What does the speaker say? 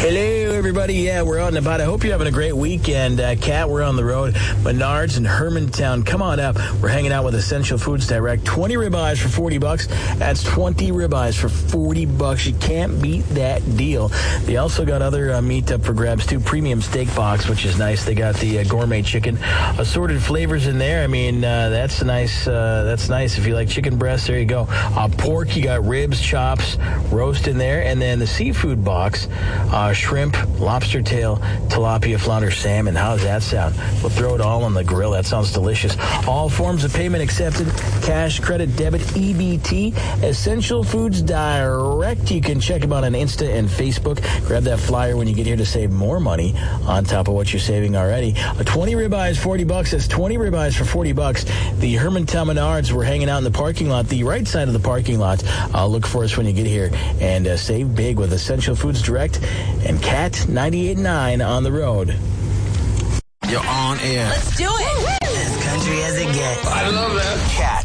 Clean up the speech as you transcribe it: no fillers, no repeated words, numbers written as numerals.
Hello, everybody. Yeah, we're out and about. I hope you're having a great weekend. Kat, we're on the road. Menards in Hermantown. Come on up. We're hanging out with Essential Foods Direct. 20 ribeyes for $40. That's 20 ribeyes for $40. You can't beat that deal. They also got other meat up for grabs, too. Premium steak box, which is nice. They got the gourmet chicken. Assorted flavors in there. I mean, that's nice. That's nice. If you like chicken breasts, there you go. Pork, you got ribs, chops, roast in there. And then the seafood box, shrimp, lobster tail, tilapia, flounder, salmon. How does that sound? We'll throw it all on the grill. That sounds delicious. All forms of payment accepted. Cash, credit, debit, EBT. Essential Foods Direct. You can check them out on Insta and Facebook. Grab that flyer when you get here to save more money on top of what you're saving already. 20 ribeyes, $40. That's 20 ribeyes for $40. The Hermantown Menards, we're hanging out in the parking lot, the right side of the parking lot. Look for us when you get here and save big with Essential Foods Direct and Cat 98.9 on the road. You're on air. Let's do it. As country as it gets. I love that. Cat